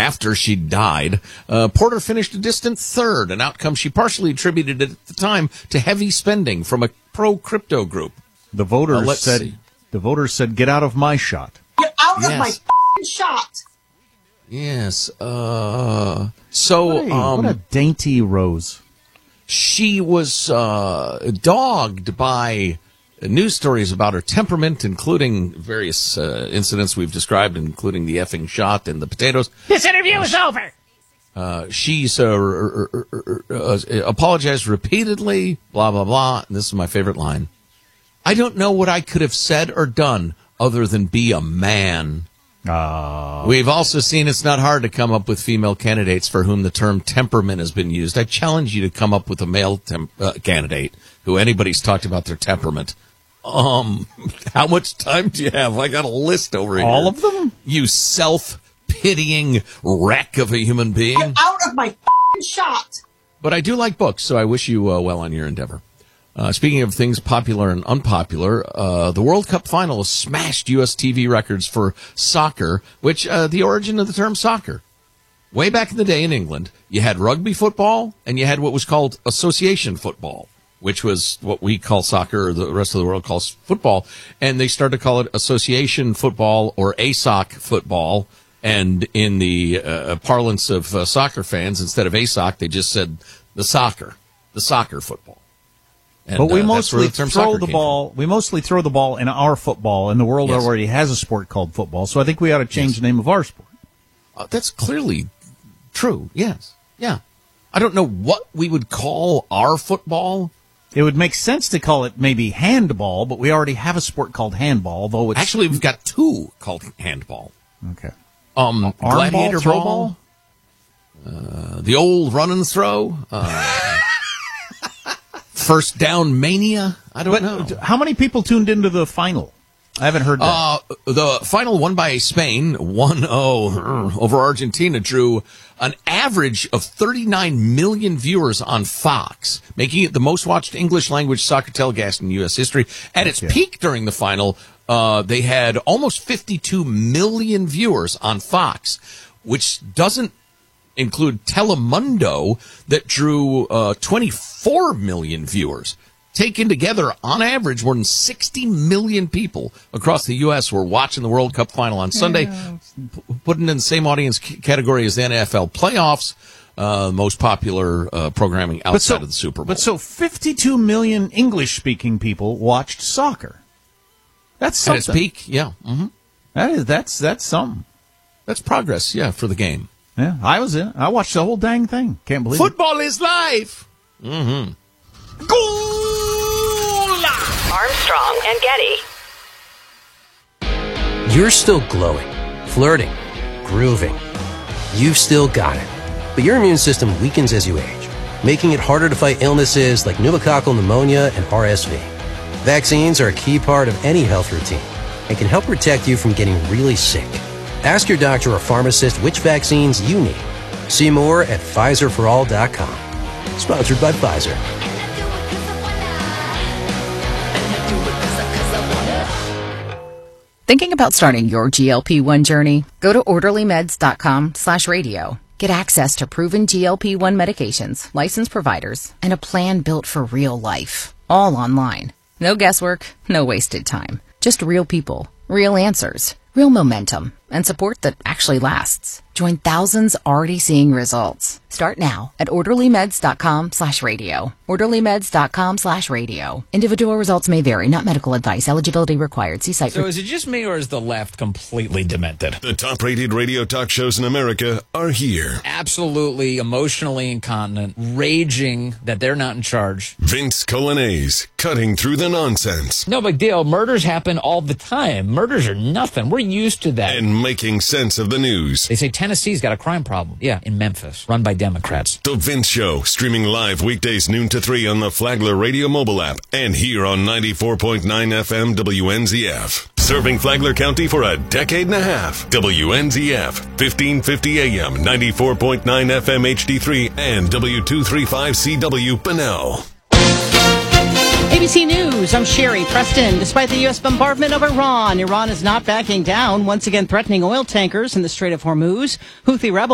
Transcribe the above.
after she died. Porter finished a distant third, an outcome she partially attributed at the time to heavy spending from a pro-crypto group. The voters said, "Get out of my shot." Get out of my f***ing shot. Yes. What a dainty rose. She was dogged by news stories about her temperament, including various incidents we've described, including the effing shot and the potatoes. This interview is over. She's apologized repeatedly, blah, blah, blah. And this is my favorite line. I don't know what I could have said or done other than be a man. We've also seen it's not hard to come up with female candidates for whom the term temperament has been used. I challenge you to come up with a male candidate who anybody's talked about their temperament. How much time do you have? I got a list over here. All of them? You self-pitying wreck of a human being. Get out of my f***ing shot. But I do like books, so I wish you well on your endeavor. Speaking of things popular and unpopular, the World Cup final smashed U.S. TV records for soccer, which the origin of the term soccer. Way back in the day in England, you had rugby football and you had what was called association football, which was what we call soccer or the rest of the world calls football. And they started to call it association football or ASOC football. And in the parlance of soccer fans, instead of ASOC, they just said the soccer football. And, but we mostly throw the ball. We mostly throw the ball in our football, and the world already has a sport called football. So I think we ought to change the name of our sport. That's clearly true. Yes, yeah. I don't know what we would call our football. It would make sense to call it maybe handball, but we already have a sport called handball. Although it's actually we've got two called handball. Okay. Gladiator throw ball. The old run and throw. First down mania? I don't know. How many people tuned into the final? I haven't heard that. The final won by Spain, 1-0 over Argentina, drew an average of 39 million viewers on Fox, making it the most watched English-language soccer telecast in U.S. history. At its peak during the final, they had almost 52 million viewers on Fox, which doesn't include Telemundo that drew 24 million viewers. Taken together, on average, more than 60 million people across the U.S. were watching the World Cup final on Sunday, putting in the same audience category as the NFL playoffs, most popular programming outside of the Super Bowl. But so 52 million English-speaking people watched soccer. That's something. At its peak, yeah. Mm-hmm. That's something. That's progress, yeah, for the game. Yeah, I was in. I watched the whole dang thing. Can't believe Football is life. Mm-hmm. Goal! Armstrong and Getty. You're still glowing, flirting, grooving. You've still got it. But your immune system weakens as you age, making it harder to fight illnesses like pneumococcal pneumonia and RSV. Vaccines are a key part of any health routine and can help protect you from getting really sick. Ask your doctor or pharmacist which vaccines you need. See more at PfizerForAll.com. Sponsored by Pfizer. Thinking about starting your GLP-1 journey? Go to orderlymeds.com/radio. Get access to proven GLP-1 medications, licensed providers, and a plan built for real life. All online. No guesswork, no wasted time. Just real people, real answers, real momentum, and support that actually lasts. Join thousands already seeing results. Start now at orderlymeds.com/radio. orderlymeds.com/radio. Individual results may vary, not medical advice. Eligibility required. See site. So is it just me, or is the left completely demented? The top-rated radio talk shows in America are here. Absolutely emotionally incontinent, raging that they're not in charge. Vince Colanese, cutting through the nonsense. No big deal. Murders happen all the time. Murders are nothing. We're used to that. And making sense of the news. They say Tennessee's got a crime problem. Yeah, in Memphis, run by Democrats. The Vince Show, streaming live weekdays noon to 3 on the Flagler Radio mobile app and here on 94.9 FM WNZF. Serving Flagler County for a decade and a half. WNZF, 1550 AM, 94.9 FM HD3 and W235CW Bunnell. ABC News, I'm Sherry Preston. Despite the U.S. bombardment of Iran is not backing down, once again threatening oil tankers in the Strait of Hormuz. Houthi rebels